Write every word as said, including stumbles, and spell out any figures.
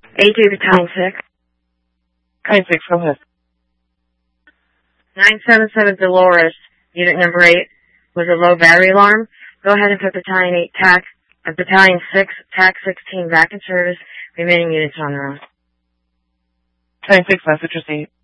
A two Battalion six. Battalion six, go ahead. nine seven seven Dolores, unit number eight, was a low battery alarm. Go ahead and put Battalion eight T A C, uh, Battalion six, T A C sixteen back in service, remaining units on their own. Battalion six, message received.